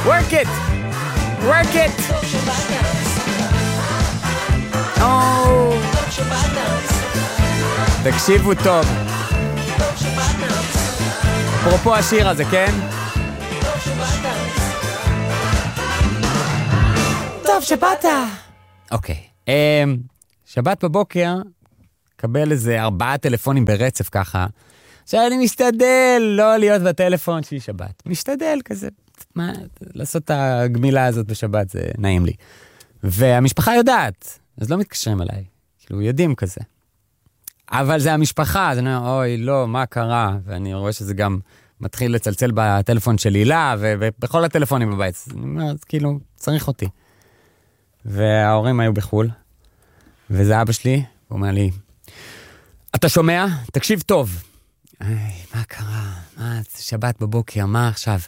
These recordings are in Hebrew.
Work it! Work it! תקשיבו טוב. אפרופו השיר הזה, כן? טוב שבאת. אוקיי. שבת בבוקר, קבל איזה 4 טלפונים ברצף ככה. עכשיו אני משתדל לא להיות בטלפון שהיא שבת. משתדל כזה. מה, לעשות את הגמילה הזאת בשבת, זה נעים לי. והמשפחה יודעת, אז לא מתקשרים אליי. כאילו, יודעים כזה. אבל זה המשפחה, אז אני אומר, אוי, לא, מה קרה? ואני רואה שזה גם מתחיל לצלצל בטלפון של הילה, ובכל הטלפונים בבית. אז אני אומר, אז כאילו, צריך אותי. וההורים היו בחול, וזה אבא שלי, הוא אומר לי, אתה שומע? תקשיב טוב. מה קרה? מה, שבת בבוקר, מה עכשיו?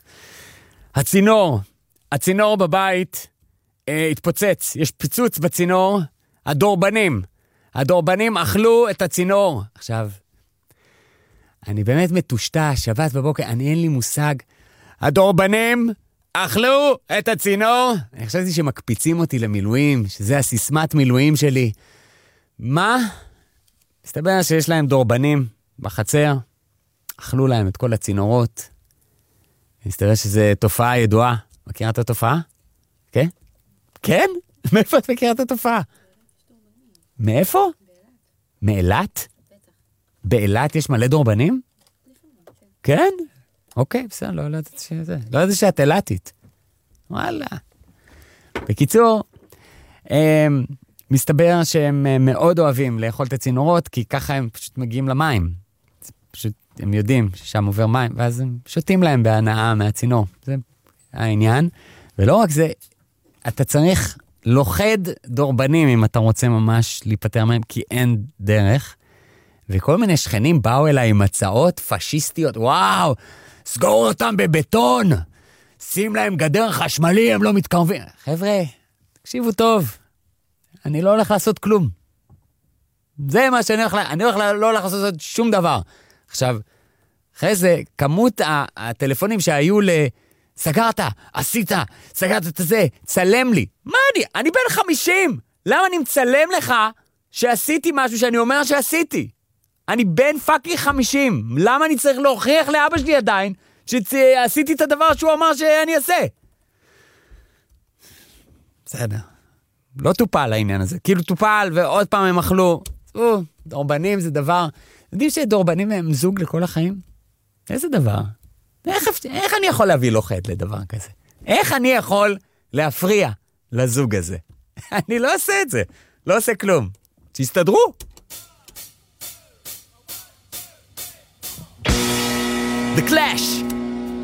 הצינור בבית התפוצץ, יש פיצוץ בצינור, הדורבנים אכלו את הצינור. עכשיו, אני באמת מטושטש, שבת בבוקר, אין לי מושג. הדורבנים אכלו את הצינור. אני חשבתי שמקפיצים אותי למילואים, שזה הסיסמת מילואים שלי. מה? מסתבר שיש להם דורבנים בחצר, אכלו להם את כל הצינורות. מסתבר שזו תופעה ידועה. מכירה את התופעה? כן? כן? מאיפה את מכירה את התופעה? מאיפה? מאילת? באילת יש מלא דורבנים? כן? אוקיי, בסדר, לא יודעת שזה. לא יודעת שאת אילתית. וואלה. בקיצור, מסתבר שהם מאוד אוהבים לאכול את הצינורות, כי ככה הם פשוט מגיעים למים. פשוט הם יודעים ששם עובר מים, ואז הם שותים להם בהנאה מהצינור. זה העניין. ולא רק זה, אתה צריך לוחד דורבנים אם אתה רוצה ממש להיפטר מהם, כי אין דרך. וכל מיני שכנים באו אליי עם הצעות פשיסטיות. וואו, סגור אותם בבטון. שים להם גדר חשמלי, הם לא מתקרבים. חבר'ה, תקשיבו טוב. אני לא הולך לעשות כלום. זה מה שאני הולך אני לא הולך לעשות שום דבר. עכשיו, אחרי זה, כמות הטלפונים שהיו סגרת, עשית, סגרת את זה, צלם לי. מה אני בן 50. למה אני מצלם לך שעשיתי משהו שאני אומר שעשיתי? אני בן פאקי 50. למה אני צריך להוכיח לאבא שלי עדיין שעשיתי את הדבר שהוא אמר שאני אעשה? בסדר. לא טופל העניין הזה. כאילו טופל ועוד פעם הם אכלו. דורבנים זה דבר... יודעים שדורבנים הם זוג לכל החיים? איזה דבר? איך אני יכול להביא לוחד לדבר כזה? איך אני יכול להפריע לזוג הזה? אני לא עושה את זה. לא עושה כלום. תסתדרו. The Clash.